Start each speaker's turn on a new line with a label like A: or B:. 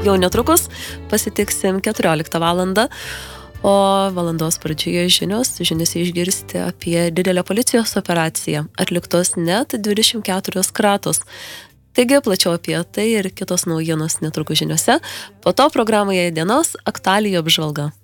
A: jau netrukus pasitiksim 14 valandą, o valandos pradžioje žiniose išgirsti apie didelę policijos operaciją, atliktos net 24 kratos. Taigi plačiau apie tai ir kitos naujienos netrukus žiniose, po to programoje dienos aktualijų apžvalga.